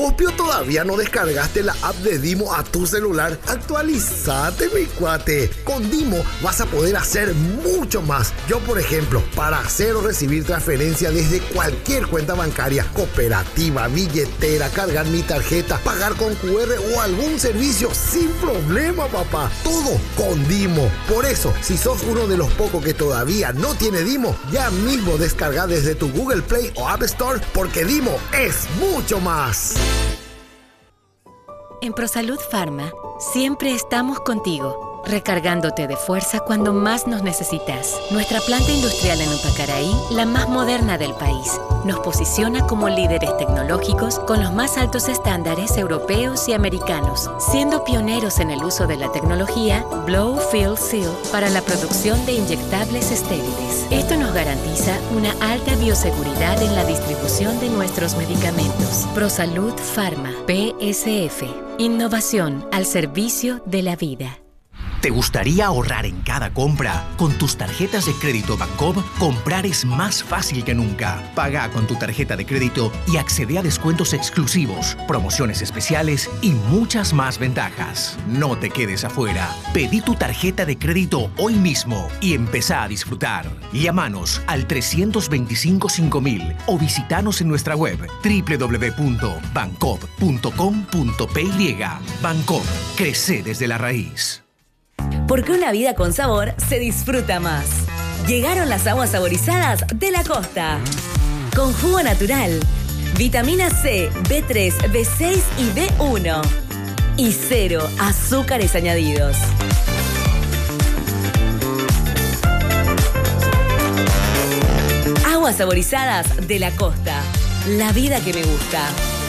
¿Vos, Pio, todavía no descargaste la app de Dimo a tu celular? Actualizate, mi cuate. Con Dimo vas a poder hacer mucho más. Yo, por ejemplo, para hacer o recibir transferencia desde cualquier cuenta bancaria, cooperativa, billetera, cargar mi tarjeta, pagar con QR o algún servicio sin problema, papá. Todo con Dimo. Por eso, si sos uno de los pocos que todavía no tiene Dimo, ya mismo descarga desde tu Google Play o App Store, porque Dimo es mucho más. En ProSalud Pharma, siempre estamos contigo, recargándote de fuerza cuando más nos necesitas. Nuestra planta industrial en Upacaraí, la más moderna del país, nos posiciona como líderes tecnológicos con los más altos estándares europeos y americanos, siendo pioneros en el uso de la tecnología Blow Fill Seal para la producción de inyectables estériles. Esto nos garantiza una alta bioseguridad en la distribución de nuestros medicamentos. ProSalud Pharma, PSF. Innovación al servicio de la vida. ¿Te gustaría ahorrar en cada compra? Con tus tarjetas de crédito Bancob, comprar es más fácil que nunca. Paga con tu tarjeta de crédito y accede a descuentos exclusivos, promociones especiales y muchas más ventajas. No te quedes afuera. Pedí tu tarjeta de crédito hoy mismo y empezá a disfrutar. Llámanos al 325-5000 o visitanos en nuestra web www.bancob.com.py. Bancob, crece desde la raíz. Porque una vida con sabor se disfruta más. Llegaron las aguas saborizadas de la costa. Con jugo natural, vitamina C, B3, B6 y B1. Y 0 azúcares añadidos. Aguas saborizadas de la costa. La vida que me gusta.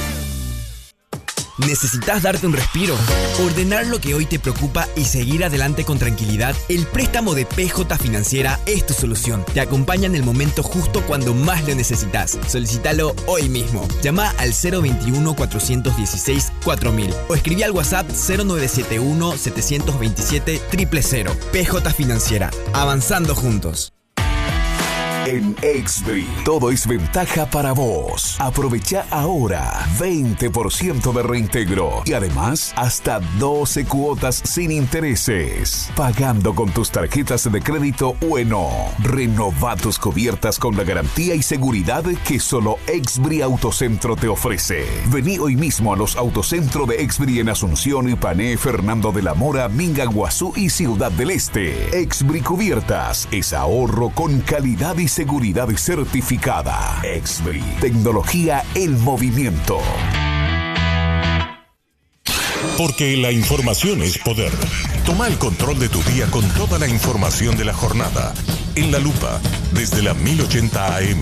¿Necesitas darte un respiro? ¿Ordenar lo que hoy te preocupa y seguir adelante con tranquilidad? El préstamo de PJ Financiera es tu solución. Te acompaña en el momento justo cuando más lo necesitas. Solicítalo hoy mismo. Llama al 021-416-4000 o escribí al WhatsApp 0971-727-000. PJ Financiera. Avanzando juntos. En Exbri, todo es ventaja para vos. Aprovecha ahora 20% de reintegro y además hasta 12 cuotas sin intereses. Pagando con tus tarjetas de crédito Bueno. Renova tus cubiertas con la garantía y seguridad que solo Exbri Autocentro te ofrece. Vení hoy mismo a los Autocentro de Exbri en Asunción, Ipané, Fernando de la Mora, Minga, Guazú y Ciudad del Este. Exbri Cubiertas es ahorro con calidad y seguridad certificada. Exbri, tecnología en movimiento. Porque la información es poder. Toma el control de tu día con toda la información de la jornada. En La Lupa, desde la 1080 AM.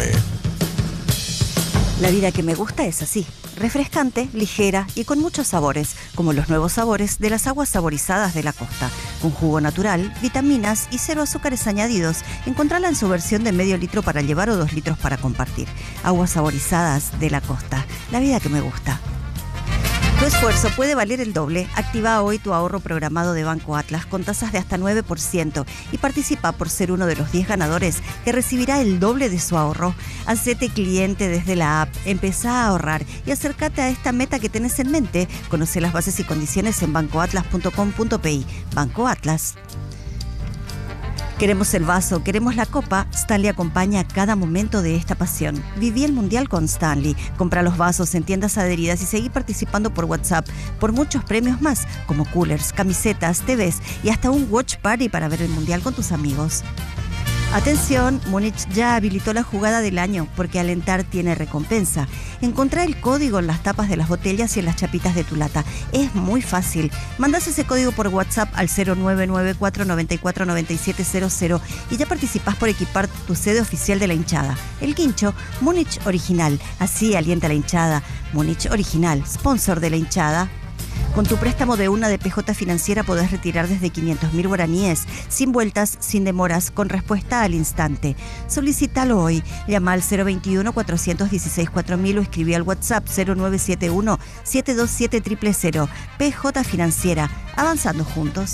La vida que me gusta es así, refrescante, ligera y con muchos sabores, como los nuevos sabores de las aguas saborizadas de la costa, con jugo natural, vitaminas y 0 azúcares añadidos. Encontrala en su versión de medio litro para llevar o 2 litros para compartir. Aguas saborizadas de la costa, la vida que me gusta. Tu esfuerzo puede valer el doble. Activa hoy tu ahorro programado de Banco Atlas con tasas de hasta 9% y participa por ser uno de los 10 ganadores que recibirá el doble de su ahorro. Hacete cliente desde la app, empezá a ahorrar y acércate a esta meta que tenés en mente. Conoce las bases y condiciones en bancoatlas.com.pi. Banco Atlas. Queremos el vaso, queremos la copa. Stanley acompaña cada momento de esta pasión. Viví el Mundial con Stanley. Compra los vasos en tiendas adheridas y seguí participando por WhatsApp por muchos premios más, como coolers, camisetas, TVs y hasta un watch party para ver el Mundial con tus amigos. Atención, Múnich ya habilitó la jugada del año porque alentar tiene recompensa. Encontrá el código en las tapas de las botellas y en las chapitas de tu lata. Es muy fácil. Mandás ese código por WhatsApp al 0994949700 y ya participás por equipar tu sede oficial de la hinchada. El Quincho, Múnich Original. Así alienta la hinchada. Múnich Original, sponsor de la hinchada. Con tu préstamo de una de PJ Financiera podés retirar desde 500.000 guaraníes, sin vueltas, sin demoras, con respuesta al instante. Solicítalo hoy. Llama al 021-416-4000 o escribí al WhatsApp 0971-727-000. PJ Financiera. Avanzando juntos.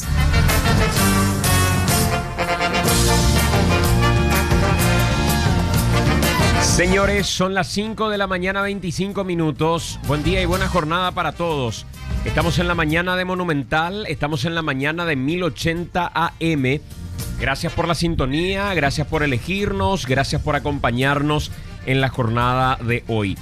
Señores, son las 5 de la mañana, 25 minutos. Buen día y buena jornada para todos. Estamos en la mañana de Monumental, estamos en la mañana de 1080 AM. Gracias por la sintonía, gracias por elegirnos, gracias por acompañarnos en la jornada de hoy.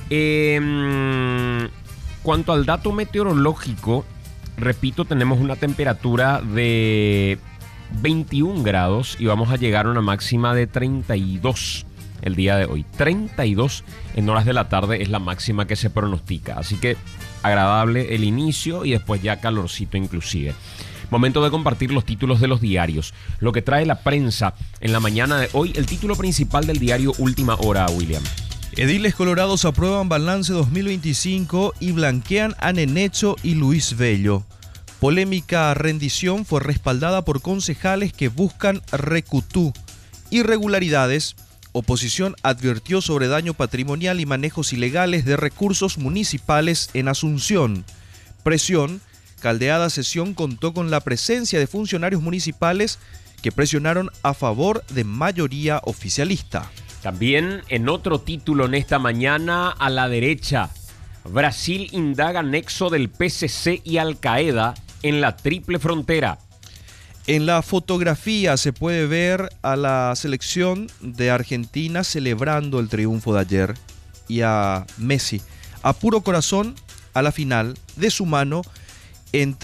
Cuanto al dato meteorológico, repito, tenemos una temperatura de 21 grados y vamos a llegar a una máxima de 32 el día de hoy. 32 en horas de la tarde es la máxima que se pronostica. Así que agradable el inicio y después ya calorcito inclusive. Momento de compartir los títulos de los diarios. Lo que trae la prensa en la mañana de hoy. El título principal del diario Última Hora, William. Ediles colorados aprueban balance 2025 y blanquean a Nenecho y Luis Bello. Polémica rendición fue respaldada por concejales que buscan recutú. Irregularidades. Oposición advirtió sobre daño patrimonial y manejos ilegales de recursos municipales en Asunción. Presión. Caldeada sesión contó con la presencia de funcionarios municipales que presionaron a favor de mayoría oficialista. También en otro título en esta mañana, a la derecha, Brasil indaga nexo del PCC y Al Qaeda en la triple frontera. En la fotografía se puede ver a la selección de Argentina celebrando el triunfo de ayer y a Messi a puro corazón a la final de su mano en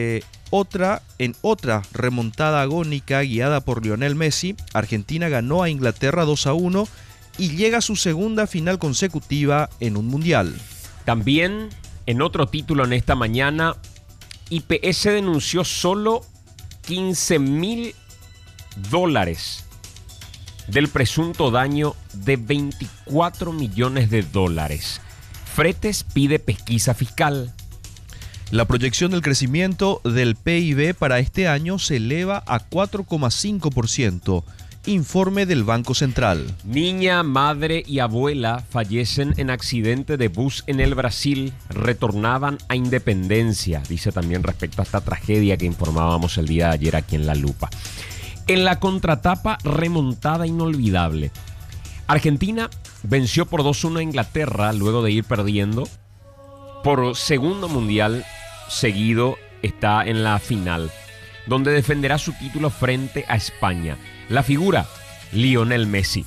otra remontada agónica guiada por Lionel Messi. Argentina ganó a Inglaterra 2-1 y llega a su segunda final consecutiva en un mundial. También en otro título en esta mañana, IPS denunció solo $15,000 del presunto daño de $24 millones. Fretes pide pesquisa fiscal. La proyección del crecimiento del PIB para este año se eleva a 4,5%. Informe del Banco Central. Niña, madre y abuela fallecen en accidente de bus en el Brasil. Retornaban a Independencia. Dice también respecto a esta tragedia que informábamos el día de ayer aquí en La Lupa. En la contratapa, remontada inolvidable. Argentina venció por 2-1 a Inglaterra luego de ir perdiendo. Por segundo mundial seguido está en la final, donde defenderá su título frente a España. La figura, Lionel Messi.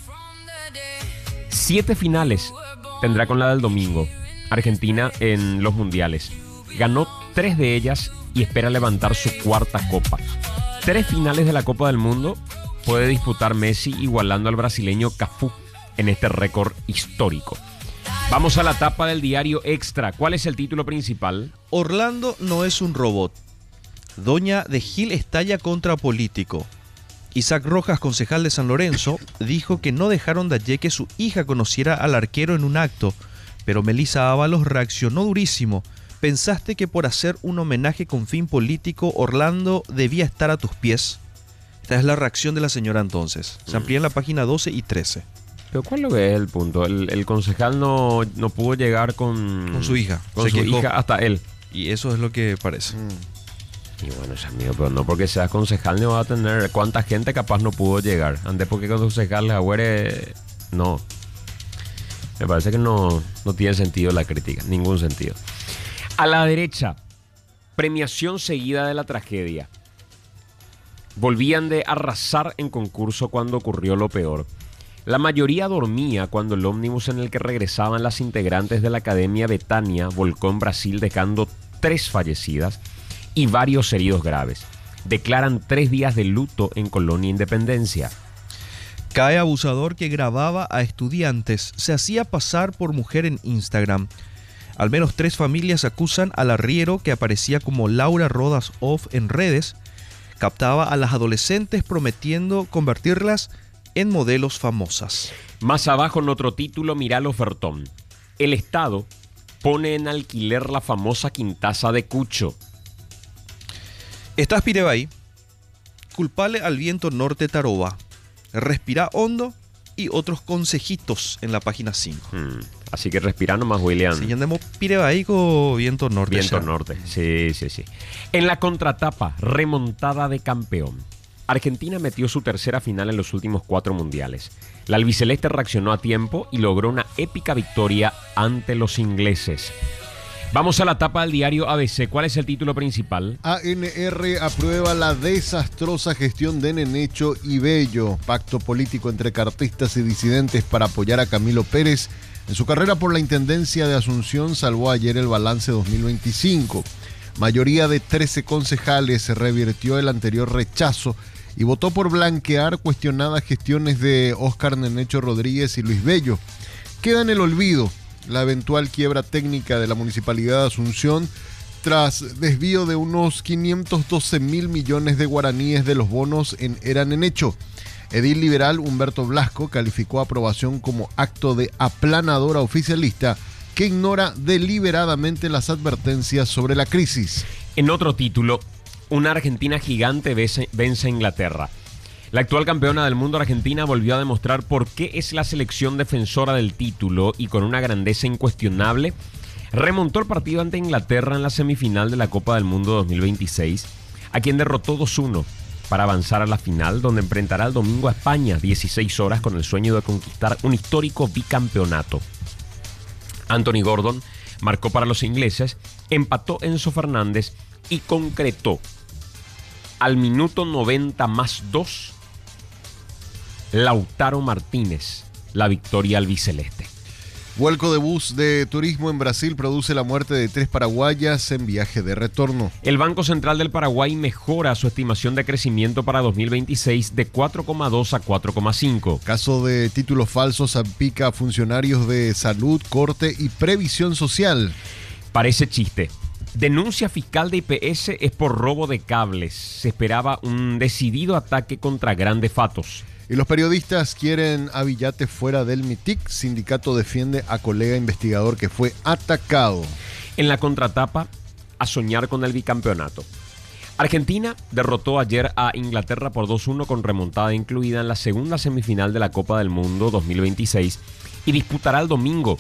7 finales tendrá con la del domingo Argentina en los mundiales. Ganó 3 de ellas y espera levantar su cuarta copa. 3 finales de la Copa del Mundo puede disputar Messi, igualando al brasileño Cafú en este récord histórico. Vamos a la tapa del diario Extra. ¿Cuál es el título principal? Orlando no es un robot. Doña de Gil estalla contra político. Isaac Rojas, concejal de San Lorenzo, dijo que no dejaron de ayer que su hija conociera al arquero en un acto, pero Melissa Ábalos reaccionó durísimo. ¿Pensaste que por hacer un homenaje con fin político Orlando debía estar a tus pies? Esta es la reacción de la señora entonces. Se amplía en la página 12 y 13. Pero ¿cuál es lo que es el punto? El concejal no pudo llegar con su hija. Con su hija hasta él. Y eso es lo que parece. Y bueno, es amigo, pero no porque seas concejal no va a tener... ¿Cuánta gente capaz no pudo llegar? Antes porque con concejal agüere... No. Me parece que no tiene sentido la crítica. Ningún sentido. A la derecha, premiación seguida de la tragedia. Volvían de arrasar en concurso cuando ocurrió lo peor. La mayoría dormía cuando el ómnibus en el que regresaban las integrantes de la Academia Betania volcó en Brasil, dejando 3 fallecidas y varios heridos graves. Declaran 3 días de luto en Colonia Independencia. Cae abusador que grababa a estudiantes. Se hacía pasar por mujer en Instagram. Al menos 3 familias acusan al arriero que aparecía como Laura Rodas Off en redes. Captaba a las adolescentes prometiendo convertirlas en modelos famosas. Más abajo en otro título, mirá el ofertón. El Estado pone en alquiler la famosa quintaza de Cucho. Estás Pirebay. Culpable al viento norte Taroba. Respira hondo y otros consejitos en la página 5. Así que respira nomás, William. Si andemos Pirebay con viento norte. Viento norte, sí. En la contratapa, remontada de campeón. Argentina metió su tercera final en los últimos 4 mundiales. La albiceleste reaccionó a tiempo y logró una épica victoria ante los ingleses. Vamos a la tapa del diario ABC. ¿Cuál es el título principal? ANR aprueba la desastrosa gestión de Nenecho y Bello. Pacto político entre cartistas y disidentes para apoyar a Camilo Pérez. En su carrera por la Intendencia de Asunción salvó ayer el balance 2025. Mayoría de 13 concejales revirtió el anterior rechazo y votó por blanquear cuestionadas gestiones de Óscar Nenecho Rodríguez y Luis Bello. Queda en el olvido la eventual quiebra técnica de la Municipalidad de Asunción tras desvío de unos 512.000 millones de guaraníes de los bonos en Era Nenecho. Edil liberal Humberto Blasco calificó aprobación como acto de aplanadora oficialista que ignora deliberadamente las advertencias sobre la crisis. En otro título, una Argentina gigante vence a Inglaterra. La actual campeona del mundo Argentina volvió a demostrar por qué es la selección defensora del título y con una grandeza incuestionable remontó el partido ante Inglaterra en la semifinal de la Copa del Mundo 2026, a quien derrotó 2-1 para avanzar a la final, donde enfrentará el domingo a España 16 horas con el sueño de conquistar un histórico bicampeonato. Anthony Gordon marcó para los ingleses, empató Enzo Fernández y concretó al minuto 90+2 Lautaro Martínez la victoria albiceleste. Vuelco de bus de turismo en Brasil produce la muerte de 3 paraguayas en viaje de retorno. El Banco Central del Paraguay mejora su estimación de crecimiento para 2026 de 4,2 a 4,5. Caso de títulos falsos salpica a funcionarios de salud, corte y previsión social. Parece chiste. Denuncia fiscal de IPS es por robo de cables. Se esperaba un decidido ataque contra grandes fatos. Y los periodistas quieren a Villate fuera del MITIC. Sindicato defiende a colega investigador que fue atacado. En la contratapa, a soñar con el bicampeonato. Argentina derrotó ayer a Inglaterra por 2-1 con remontada incluida en la segunda semifinal de la Copa del Mundo 2026 y disputará el domingo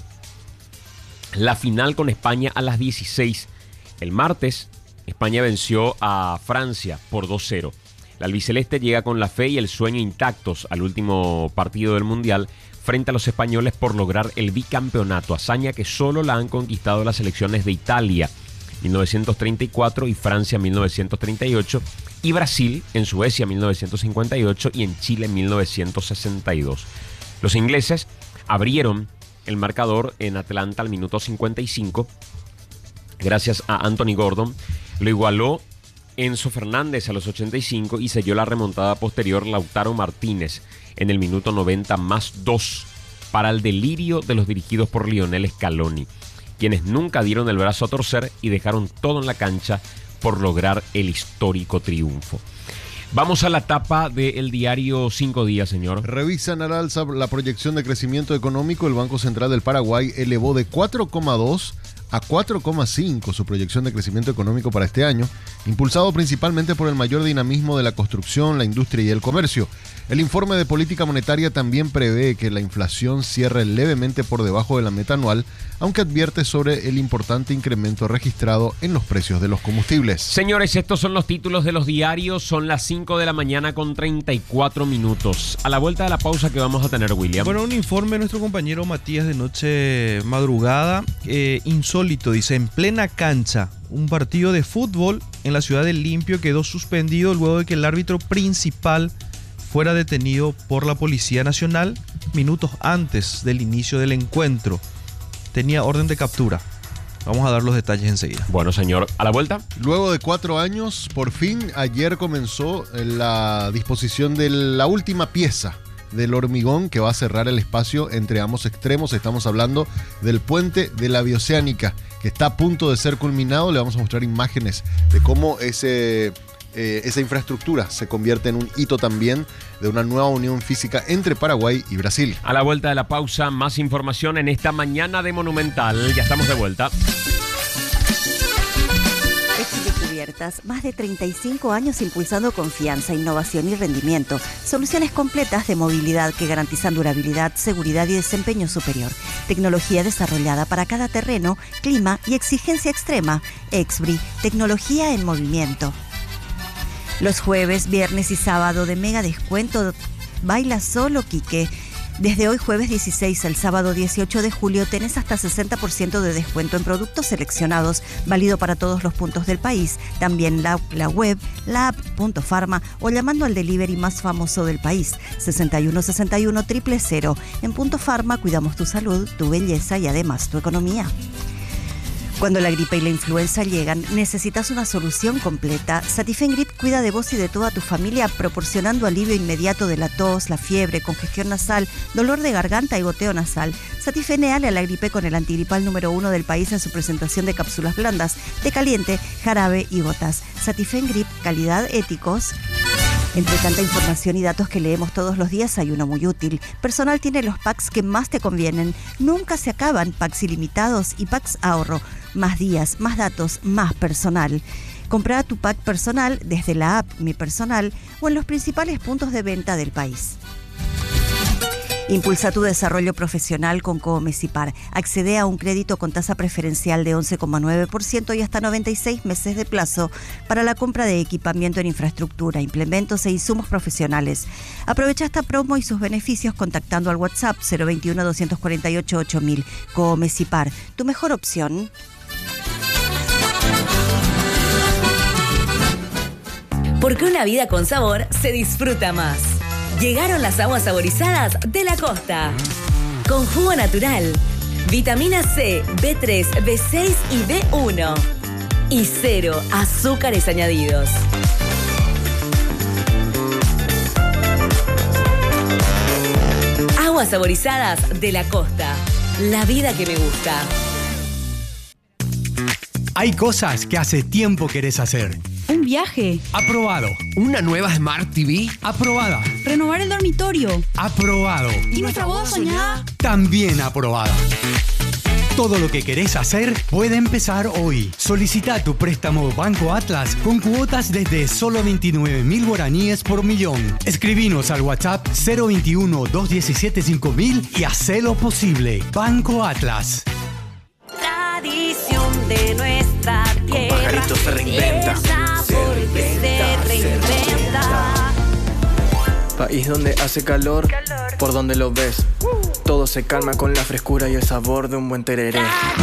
la final con España a las 16. El martes, España venció a Francia por 2-0. La albiceleste llega con la fe y el sueño intactos al último partido del Mundial frente a los españoles por lograr el bicampeonato, hazaña que solo la han conquistado las selecciones de Italia 1934 y Francia 1938 y Brasil en Suecia 1958 y en Chile 1962. Los ingleses abrieron el marcador en Atlanta al minuto 55 gracias a Anthony Gordon. Lo igualó Enzo Fernández a los 85 y selló la remontada posterior Lautaro Martínez en el minuto 90+2 para el delirio de los dirigidos por Lionel Scaloni, quienes nunca dieron el brazo a torcer y dejaron todo en la cancha por lograr el histórico triunfo. Vamos a la tapa del diario 5 Días, señor. Revisan al alza la proyección de crecimiento económico. El Banco Central del Paraguay elevó de 4,2 a 4,5 su proyección de crecimiento económico para este año, impulsado principalmente por el mayor dinamismo de la construcción, la industria y el comercio. El informe de política monetaria también prevé que la inflación cierre levemente por debajo de la meta anual, aunque advierte sobre el importante incremento registrado en los precios de los combustibles. Señores, estos son los títulos de los diarios. Son las 5 de la mañana con 34 minutos. A la vuelta de la pausa que vamos a tener, William. Bueno, un informe de nuestro compañero Matías de noche madrugada. Insólito, dice, en plena cancha, un partido de fútbol en la ciudad del Limpio quedó suspendido luego de que el árbitro principal fuera detenido por la Policía Nacional minutos antes del inicio del encuentro. Tenía orden de captura. Vamos a dar los detalles enseguida. Bueno, señor, a la vuelta. Luego de 4 años, por fin, ayer comenzó la disposición de la última pieza del hormigón que va a cerrar el espacio entre ambos extremos. Estamos hablando del puente de la Bioceánica, que está a punto de ser culminado. Le vamos a mostrar imágenes de cómo esa infraestructura se convierte en un hito también de una nueva unión física entre Paraguay y Brasil. A la vuelta de la pausa, más información en esta mañana de Monumental. Ya estamos de vuelta. Cubiertas, más de 35 años impulsando confianza, innovación y rendimiento. Soluciones completas de movilidad que garantizan durabilidad, seguridad y desempeño superior. Tecnología desarrollada para cada terreno, clima y exigencia extrema. Exbri, tecnología en movimiento. Los jueves, viernes y sábado de mega descuento, baila solo Quique. Desde hoy jueves 16 al sábado 18 de julio tenés hasta 60% de descuento en productos seleccionados, válido para todos los puntos del país. También la web, la app .Pharma o llamando al delivery más famoso del país, 6161 000. En .Pharma cuidamos tu salud, tu belleza y además tu economía. Cuando la gripe y la influenza llegan, necesitas una solución completa. Satifen Grip cuida de vos y de toda tu familia, proporcionando alivio inmediato de la tos, la fiebre, congestión nasal, dolor de garganta y goteo nasal. Satifeneale a la gripe con el antigripal número 1 del país en su presentación de cápsulas blandas, té caliente, jarabe y gotas. Satifen Grip, calidad, éticos. Entre tanta información y datos que leemos todos los días hay uno muy útil. Personal tiene los packs que más te convienen. Nunca se acaban, packs ilimitados y packs ahorro. Más días, más datos, más personal. Compra tu pack personal desde la app Mi Personal o en los principales puntos de venta del país. Impulsa tu desarrollo profesional con Coomecipar. Accede a un crédito con tasa preferencial de 11,9% y hasta 96 meses de plazo para la compra de equipamiento en infraestructura, implementos e insumos profesionales. Aprovecha esta promo y sus beneficios contactando al WhatsApp 021 248 8000. Coomecipar, tu mejor opción. Porque una vida con sabor se disfruta más. Llegaron las aguas saborizadas de la costa. Con jugo natural, vitamina C, B3, B6 y B1. Y 0 azúcares añadidos. Aguas saborizadas de la costa. La vida que me gusta. Hay cosas que hace tiempo querés hacer. Un viaje. Aprobado. Una nueva Smart TV. Aprobada. Renovar el dormitorio. Aprobado. ¿Y nuestra boda soñada? También aprobada. Todo lo que querés hacer puede empezar hoy. Solicita tu préstamo Banco Atlas con cuotas desde solo 29.000 guaraníes por millón. Escribinos al WhatsApp 021-217-5000 y hacelo posible. Banco Atlas. Tradición de nuestra tierra. Pajarito se reinventa. Se reinventa. País donde hace calor, por donde lo ves. Todo se calma con la frescura y el sabor de un buen tereré.